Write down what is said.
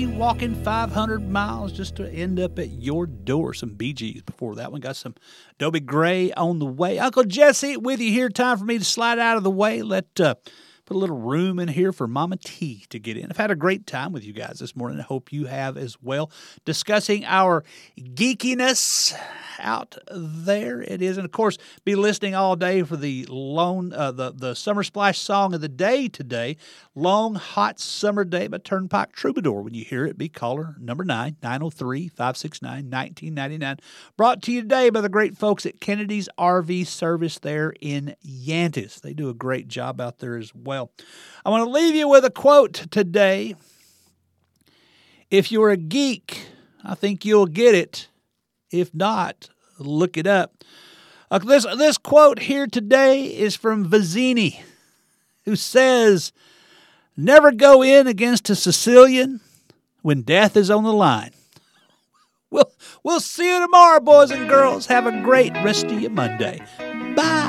Walking 500 miles just to end up at your door. Some Bee Gees before that one. Got some Dobie Gray on the way. Uncle Jesse with you here. Time for me to slide out of the way. Put a little room in here for Mama T to get in. I've had a great time with you guys this morning. I hope you have as well. Discussing our geekiness out there. It is, and of course, be listening all day for the Summer Splash song of the day today. Long Hot Summer Day by Turnpike Troubadour. When you hear it, be caller number 903-569-1999. Brought to you today by the great folks at Kennedy's RV Service there in Yantis. They do a great job out there as well. I want to leave you with a quote today. If you're a geek, I think you'll get it. If not, look it up. This quote here today is from Vizzini, who says, "Never go in against a Sicilian when death is on the line." We'll see you tomorrow, boys and girls. Have a great rest of your Monday. Bye.